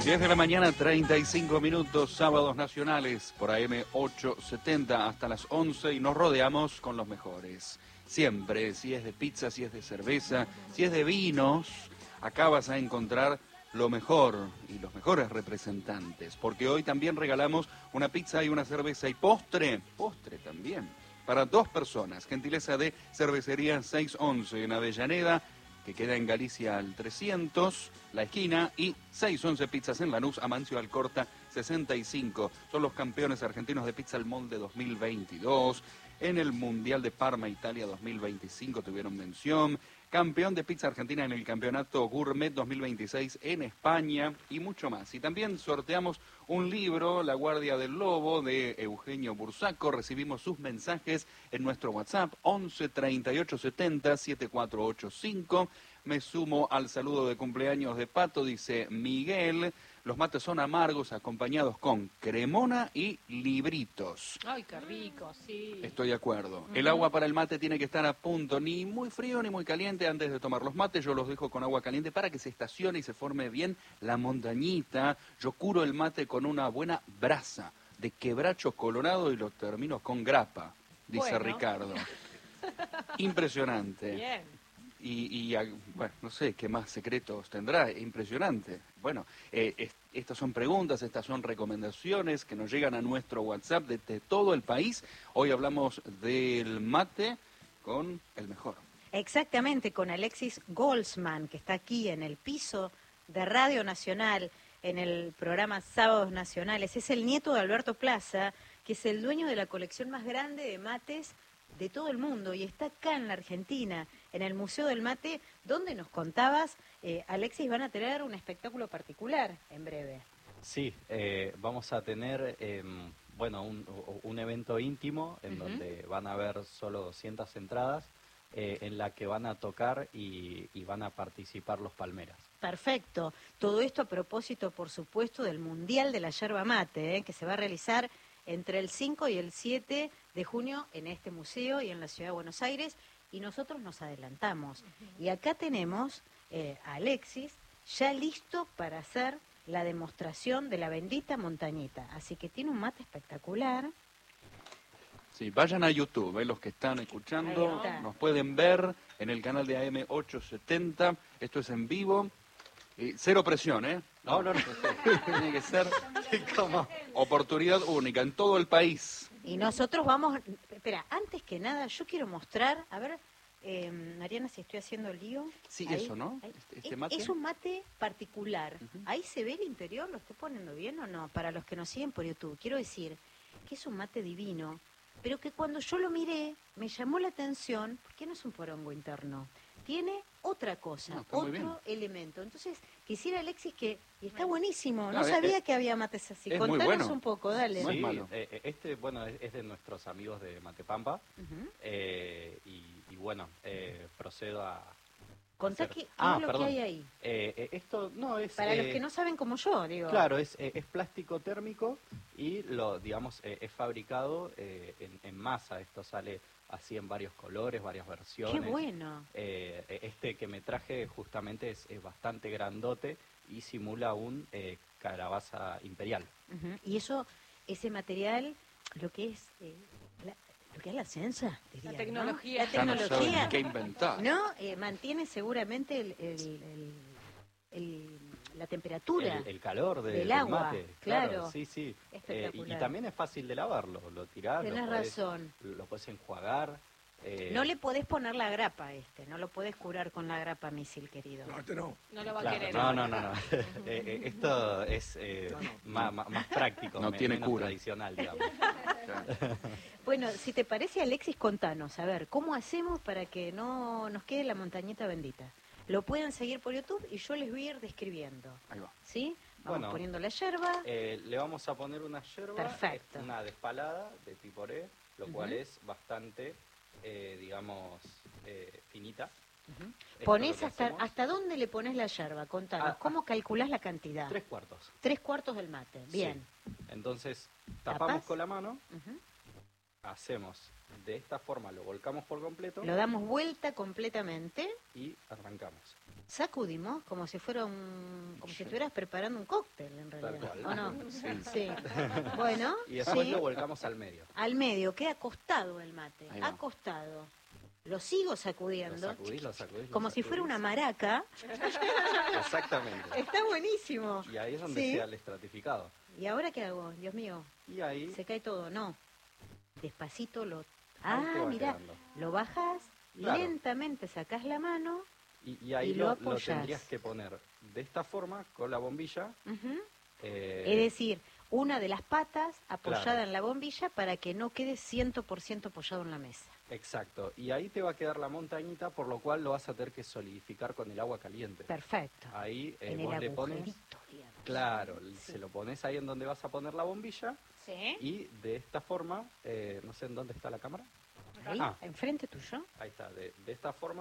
10 de la mañana, 35 minutos, sábados nacionales por AM 870 hasta las 11 y nos rodeamos con los mejores. Siempre, si es de pizza, si es de cerveza, si es de vinos, acá vas a encontrar lo mejor y los mejores representantes, porque hoy también regalamos una pizza y una cerveza y postre también, para 2 personas, gentileza de Cervecería 611 en Avellaneda, que queda en Galicia al 300, la esquina, y 611 Pizzas en Lanús, Amancio Alcorta 65. Son los campeones argentinos de Pizza al Molde 2022. En el Mundial de Parma, Italia 2025 tuvieron mención. Campeón de pizza argentina en el Campeonato Gourmet 2026 en España y mucho más. Y también sorteamos un libro, La Guardia del Lobo, de Eugenio Bursaco. Recibimos sus mensajes en nuestro WhatsApp 11 38 70 7485. Me sumo al saludo de cumpleaños de Pato, dice Miguel. Los mates son amargos, acompañados con cremona y libritos. Ay, qué rico, sí. Estoy de acuerdo. El agua para el mate tiene que estar a punto, ni muy frío ni muy caliente antes de tomar los mates. Yo los dejo con agua caliente para que se estacione y se forme bien la montañita. Yo curo el mate con una buena brasa de quebracho colorado y lo termino con grapa, dice Bueno. Ricardo. Impresionante. Bien. Bueno, no sé qué más secretos tendrá, impresionante. Bueno, estas son preguntas, estas son recomendaciones que nos llegan a nuestro WhatsApp desde todo el país. Hoy hablamos del mate con el mejor. Exactamente, con Alexis Goldsman, que está aquí en el piso de Radio Nacional, en el programa Sábados Nacionales. Es el nieto de Alberto Plaza, que es el dueño de la colección más grande de mates de todo el mundo, y está acá en la Argentina, en el Museo del Mate, donde nos contabas, Alexis, van a tener un espectáculo particular en breve. Sí, vamos a tener un evento íntimo en donde van a haber solo 200 entradas, en la que van a tocar y van a participar los Palmeras. Perfecto. Todo esto a propósito, por supuesto, del Mundial de la Yerba Mate, que se va a realizar entre el 5 y el 7 de junio en este museo y en la Ciudad de Buenos Aires, y nosotros nos adelantamos. Y acá tenemos a Alexis ya listo para hacer la demostración de la bendita montañita. Así que tiene un mate espectacular. Sí, vayan a YouTube, los que están escuchando, nos pueden ver en el canal de AM 870, esto es en vivo. Cero presión, ¿eh? No. Tiene que ser oportunidad única en todo el país. Y nosotros vamos... Espera, antes que nada, yo quiero mostrar... A ver, Mariana, si estoy haciendo lío. Sí, ahí, eso, ¿no? Este mate. Es un mate particular. Ahí se ve el interior, ¿lo estoy poniendo bien o no? Para los que nos siguen por YouTube. Quiero decir que es un mate divino, pero que cuando yo lo miré, me llamó la atención, porque no es un porongo interno. Tiene otra cosa, otro elemento. Entonces, quisiera, Alexis, que... Y está buenísimo, no sabía que había mates así. Contanos un poco, dale. Sí, es de nuestros amigos de Matepampa. Procedo a... Contá qué es lo que hay ahí. Esto no es... Para los que no saben como yo, digo. Claro, es plástico térmico y es fabricado en masa. Esto sale así en varios colores, varias versiones. ¡Qué bueno! Este que me traje justamente es bastante grandote y simula un calabaza imperial. Y ese material, lo que es la ciencia, diría, la tecnología. ¿no? La tecnología. Ya no saben qué inventar. ¿No? Mantiene seguramente la temperatura. El calor del agua, mate. claro. Sí, sí. Espectacular. Y también es fácil de lavarlo. Lo tirás, tenés razón. Lo podés enjuagar. No le podés poner la grapa no lo podés curar con la grapa, misil querido. No lo va a querer. No. Esto es más práctico, no tiene menos cura. Tradicional, digamos. Bueno, si te parece, Alexis, contanos, a ver, ¿cómo hacemos para que no nos quede la montañita bendita? Lo pueden seguir por YouTube y yo les voy a ir describiendo. Ahí va. ¿Sí? Vamos poniendo la yerba. Le vamos a poner una yerba. Perfecto. Una despalada de piporé, lo cual es bastante, finita. ¿Ponés hasta dónde le pones la yerba? Contanos, ¿cómo calculás la cantidad? 3/4. 3/4 del mate, bien. Sí. Entonces, tapamos con la mano, hacemos de esta forma, lo volcamos por completo. Lo damos vuelta completamente. Y arrancamos. Sacudimos como si fuera como si estuvieras preparando un cóctel en realidad, cual. ¿o no? Sí. Sí. Bueno, Y después sí. lo volcamos al medio. Al medio, queda acostado el mate, Ahí va. acostado. Lo sigo Lo sacudiendo, sacudís, lo sacudís. lo como si fuera una sacudís. maraca. Exactamente. Está buenísimo. Y ahí es donde Sí. sea el estratificado. ¿Y ahora qué hago? Dios mío, Y ahí, se cae todo. No, despacito lo... ahí te va Mirá, quedando. lo bajas, Claro. lentamente sacás la mano. Y ahí y lo lo apoyás. tendrías que poner de esta forma, con la bombilla. Ujú. eh, Es decir, una de las patas apoyada Claro. en la bombilla para que no quede 100% apoyado en la mesa. Exacto. Y ahí te va a quedar la montañita, por lo cual lo vas a tener que solidificar con el agua caliente. Perfecto. Ahí en vos el le pones... agujerito, digamos. Claro, Sí. se lo pones ahí en donde vas a poner la bombilla Sí. y de esta forma, no sé en dónde está la cámara. Ahí, Ah. enfrente tuyo. Ahí está, de esta forma